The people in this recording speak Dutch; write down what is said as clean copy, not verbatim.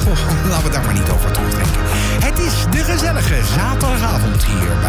Goh, laten we daar maar niet over terugdenken. Het is de gezellige zaterdagavond hier